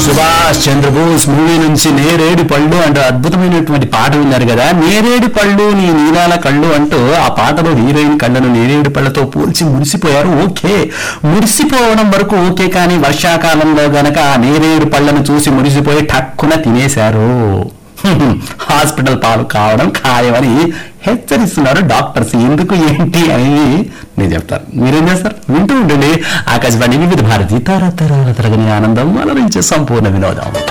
Subhash Chandrabose movie నుంచి నేరేడు పళ్ళు అంటూ అద్భుతమైనటువంటి పాట విన్నారు కదా. నేరేడు పళ్ళు నీ నీలాల కళ్ళు అంటూ ఆ పాటలో హీరోయిన్ కళ్ళను నేరేడు పళ్ళతో పోల్చి మురిసిపోయారు. ఓకే, మురిసిపోవడం వరకు ఓకే, కానీ వర్షాకాలంలో గనక ఆ నేరేడు పళ్ళను చూసి మురిసిపోయి టక్కున తినేశారు, హాస్పిటల్ పాలు కావడం ఖాయమని హెచ్చరిస్తున్నారు డాక్టర్స్. ఎందుకు ఏంటి అనేది నేను చెప్తాను, మీరేం చేస్తారు? వింటూ ఉండండి ఆకాశవాణి వివిధ భారతి, తరతరాల తరగని ఆనందం, అలరించే సంపూర్ణ వినోదం.